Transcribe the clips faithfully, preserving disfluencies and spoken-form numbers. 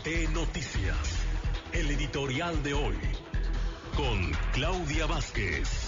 T Noticias, el editorial de hoy, con Claudia Vázquez.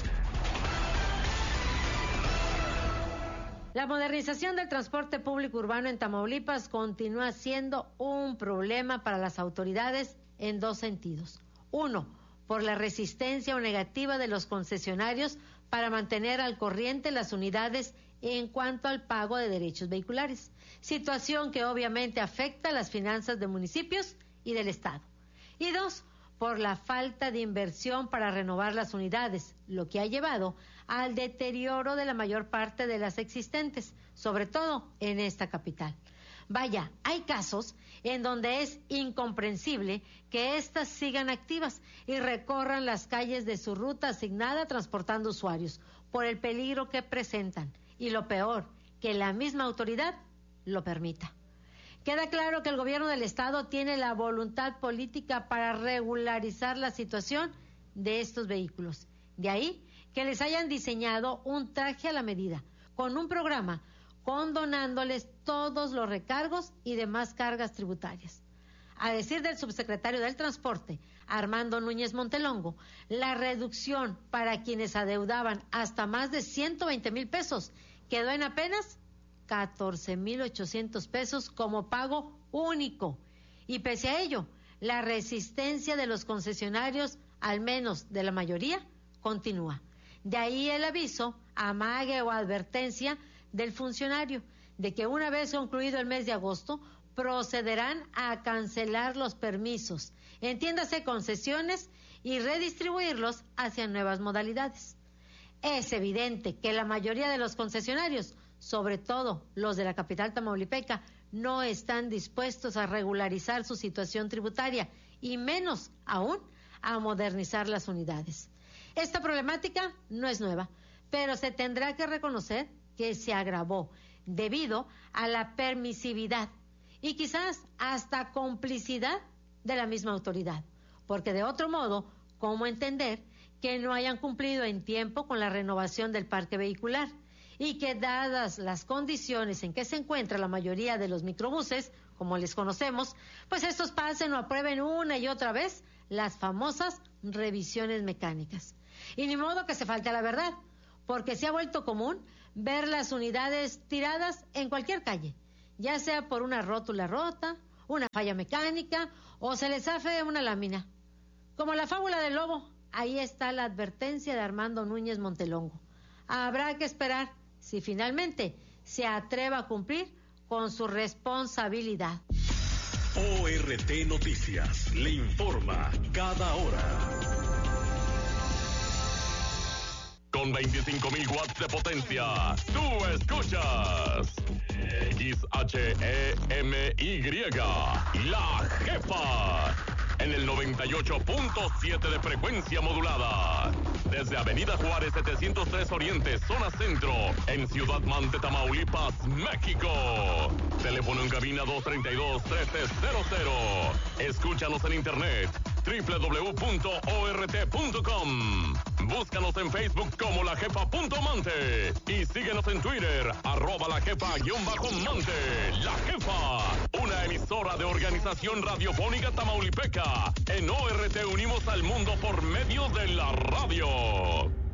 La modernización del transporte público urbano en Tamaulipas continúa siendo un problema para las autoridades en dos sentidos. Uno, por la resistencia o negativa de los concesionarios para mantener al corriente las unidades en cuanto al pago de derechos vehiculares, situación que obviamente afecta las finanzas de municipios y del Estado. Y dos, por la falta de inversión para renovar las unidades, lo que ha llevado al deterioro de la mayor parte de las existentes, sobre todo en esta capital. Vaya, hay casos en donde es incomprensible que éstas sigan activas y recorran las calles de su ruta asignada transportando usuarios por el peligro que presentan y lo peor, que la misma autoridad lo permita. Queda claro que el gobierno del estado tiene la voluntad política para regularizar la situación de estos vehículos. De ahí que les hayan diseñado un traje a la medida, con un programa condonándoles todos los recargos y demás cargas tributarias. A decir del subsecretario del Transporte, Armando Núñez Montelongo, la reducción para quienes adeudaban hasta más de ciento veinte mil pesos quedó en apenas catorce mil ochocientos pesos como pago único. Y pese a ello, la resistencia de los concesionarios, al menos de la mayoría, continúa. De ahí el aviso, amague o advertencia del funcionario de que una vez concluido el mes de agosto, procederán a cancelar los permisos, entiéndase concesiones, y redistribuirlos hacia nuevas modalidades. Es evidente que la mayoría de los concesionarios, sobre todo los de la capital tamaulipeca, no están dispuestos a regularizar su situación tributaria y menos aún a modernizar las unidades. Esta problemática no es nueva, pero se tendrá que reconocer que se agravó debido a la permisividad y quizás hasta complicidad de la misma autoridad, porque de otro modo, ¿cómo entender que no hayan cumplido en tiempo con la renovación del parque vehicular y que, dadas las condiciones en que se encuentra la mayoría de los microbuses, como les conocemos, pues estos pasen o aprueben una y otra vez las famosas revisiones mecánicas? Y ni modo que se falte a la verdad, porque se ha vuelto común ver las unidades tiradas en cualquier calle, ya sea por una rótula rota, una falla mecánica o se les zafe una lámina. Como la fábula del lobo, ahí está la advertencia de Armando Núñez Montelongo. Habrá que esperar si finalmente se atreva a cumplir con su responsabilidad. O R T Noticias le informa cada hora. Con veinticinco mil watts de potencia, tú escuchas X H E M Y, La Jefa, en el noventa y ocho punto siete de frecuencia modulada. Desde Avenida Juárez setecientos tres Oriente, zona centro, en Ciudad Mante, Tamaulipas, México. Teléfono en cabina dos tres dos, uno tres cero cero. Escúchanos en internet, doble u doble u doble u punto o r t punto com. Búscanos en Facebook como La Jefa punto Mante y síguenos en Twitter, arroba La Jefa guión bajo Mante. La Jefa, una emisora de Organización Radiofónica Tamaulipeca. En O R T unimos al mundo por medio de la radio.